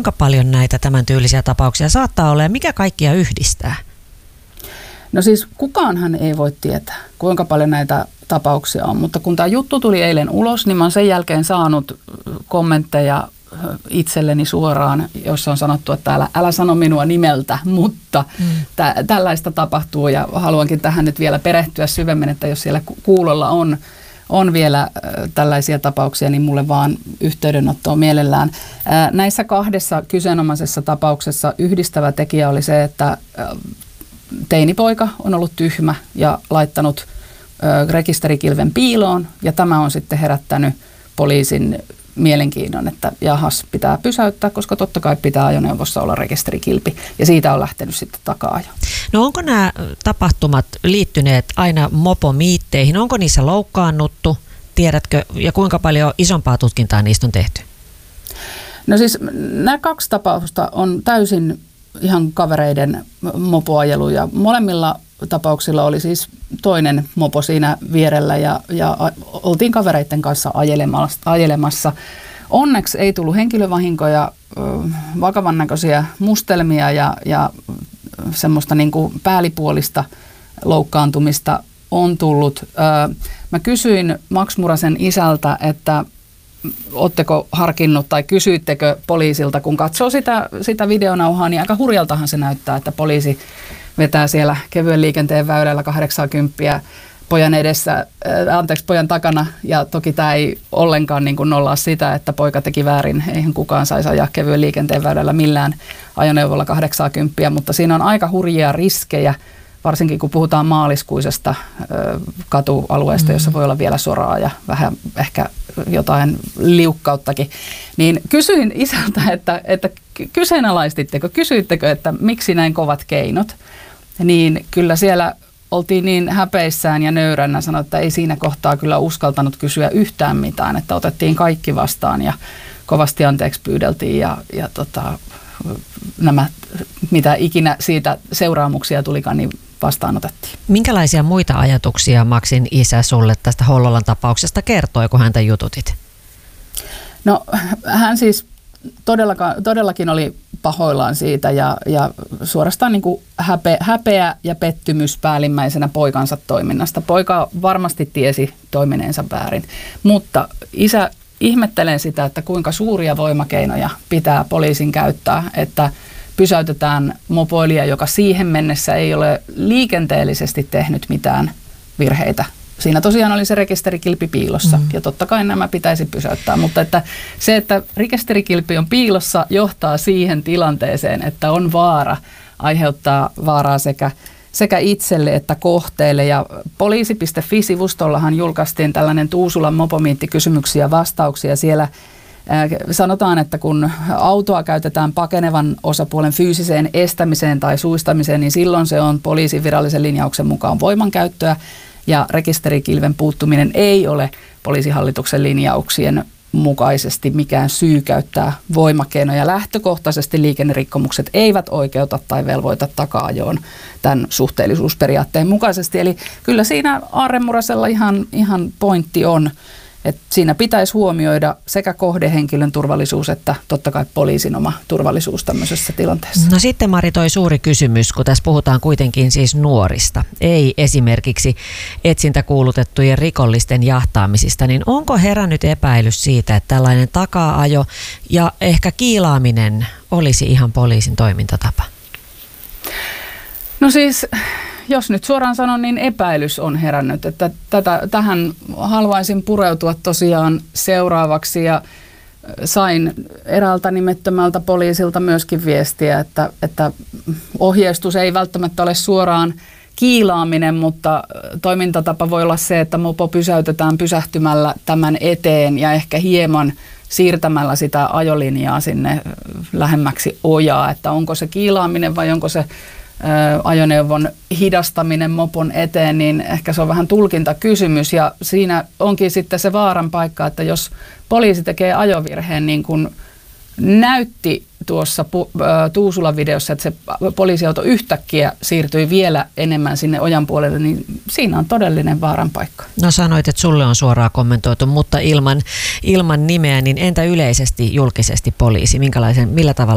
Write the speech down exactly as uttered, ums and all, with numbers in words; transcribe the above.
kuinka paljon näitä tämän tyylisiä tapauksia saattaa olla ja mikä kaikkia yhdistää? No siis kukaanhan ei voi tietää, kuinka paljon näitä tapauksia on, mutta kun tämä juttu tuli eilen ulos, niin mä oon sen jälkeen saanut kommentteja itselleni suoraan, jossa on sanottu, että älä, älä sano minua nimeltä, mutta mm. tä, tällaista tapahtuu ja haluankin tähän nyt vielä perehtyä syvemmin, että jos siellä kuulolla on, on vielä äh, tällaisia tapauksia, niin mulle vaan yhteydenottoa mielellään. Äh, näissä kahdessa kyseenomaisessa tapauksessa yhdistävä tekijä oli se, että äh, teinipoika on ollut tyhmä ja laittanut ö, rekisterikilven piiloon ja tämä on sitten herättänyt poliisin mielenkiinnon, että jahas pitää pysäyttää, koska totta kai pitää ajoneuvossa olla rekisterikilpi ja siitä on lähtenyt sitten takaa jo. No onko nämä tapahtumat liittyneet aina mopomiitteihin? Onko niissä loukkaannuttu? Tiedätkö ja kuinka paljon isompaa tutkintaa niistä on tehty? No siis nämä kaksi tapausta on täysin ihan kavereiden mopoajeluja. Molemmilla tapauksilla oli siis toinen mopo siinä vierellä ja, ja oltiin kavereiden kanssa ajelemassa. ajelemassa. Onneksi ei tullut henkilövahinkoja, vakavan näköisiä mustelmia ja, ja semmoista niin kuin päällipuolista loukkaantumista on tullut. Mä kysyin Max Murasen isältä, että ootteko harkinnut tai kysyittekö poliisilta, kun katsoo sitä, sitä videonauhaa, niin aika hurjaltahan se näyttää, että poliisi vetää siellä kevyen liikenteen väylällä kahdeksankymmentä pojan edessä, äh, anteeksi pojan takana, ja toki tämä ei ollenkaan niin kuin nollaa sitä, että poika teki väärin, eihän kukaan saisi ajaa kevyen liikenteen väylällä millään ajoneuvolla kahdeksankymmentä, mutta siinä on aika hurjia riskejä, varsinkin kun puhutaan maaliskuisesta ö, katualueesta, jossa voi olla vielä soraa ja vähän ehkä jotain liukkauttakin, niin kysyin isältä, että, että kyseenalaistitteko, kysyittekö, että miksi näin kovat keinot, niin kyllä siellä oltiin niin häpeissään ja nöyränä, sanoi, että ei siinä kohtaa kyllä uskaltanut kysyä yhtään mitään, että otettiin kaikki vastaan ja kovasti anteeksi pyydeltiin ja, ja tota, nämä, mitä ikinä siitä seuraamuksia tulikaan, niin vastaanotettiin. Minkälaisia muita ajatuksia Maxin isä sulle tästä Hollolan tapauksesta kertoi, kun häntä jututit? No hän siis todellakin oli pahoillaan siitä ja, ja suorastaan niin kuin häpe, häpeä ja pettymys päällimmäisenä poikansa toiminnasta. Poika varmasti tiesi toimineensa väärin, mutta isä ihmettelen sitä, että kuinka suuria voimakeinoja pitää poliisin käyttää, että pysäytetään mopoilija, joka siihen mennessä ei ole liikenteellisesti tehnyt mitään virheitä. Siinä tosiaan oli se rekisterikilpi piilossa mm. ja totta kai nämä pitäisi pysäyttää, mutta että se, että rekisterikilpi on piilossa, johtaa siihen tilanteeseen, että on vaara, aiheuttaa vaaraa sekä, sekä itselle että kohteelle. Ja poliisi piste fi-sivustollahan julkaistiin tällainen Tuusulan mopomiitti kysymyksiä ja vastauksia. Siellä sanotaan, että kun autoa käytetään pakenevan osapuolen fyysiseen estämiseen tai suistamiseen, niin silloin se on poliisin virallisen linjauksen mukaan voimankäyttöä ja rekisterikilven puuttuminen ei ole poliisihallituksen linjauksien mukaisesti mikään syy käyttää voimakeinoja. Lähtökohtaisesti liikennerikkomukset eivät oikeuta tai velvoita taka-ajoon tämän suhteellisuusperiaatteen mukaisesti. Eli kyllä siinä Aarre Murasella ihan, ihan pointti on, että siinä pitäisi huomioida sekä kohdehenkilön turvallisuus että totta kai poliisin oma turvallisuus tämmöisessä tilanteessa. No sitten Mari, toi suuri kysymys, kun tässä puhutaan kuitenkin siis nuorista, ei esimerkiksi etsintäkuulutettujen rikollisten jahtaamisista, niin onko herännyt epäilys siitä, että tällainen taka-ajo ja ehkä kiilaaminen olisi ihan poliisin toimintatapa? No siis, jos nyt suoraan sanon, niin epäilys on herännyt, että tätä, tähän haluaisin pureutua tosiaan seuraavaksi ja sain eräältä nimettömältä poliisilta myöskin viestiä, että, että ohjeistus ei välttämättä ole suoraan kiilaaminen, mutta toimintatapa voi olla se, että mopo pysäytetään pysähtymällä tämän eteen ja ehkä hieman siirtämällä sitä ajolinjaa sinne lähemmäksi ojaa, että onko se kiilaaminen vai onko se ajoneuvon hidastaminen mopon eteen, niin ehkä se on vähän tulkintakysymys ja siinä onkin sitten se vaaran paikka, että jos poliisi tekee ajovirheen niin kuin näytti tuossa Tuusulan videossa, että se poliisiauto yhtäkkiä siirtyi vielä enemmän sinne ojan puolelle, niin siinä on todellinen vaaran paikka. No sanoit, että sulle on suoraan kommentoitu, mutta ilman, ilman nimeä, niin entä yleisesti julkisesti poliisi? Minkälaisen, millä tavalla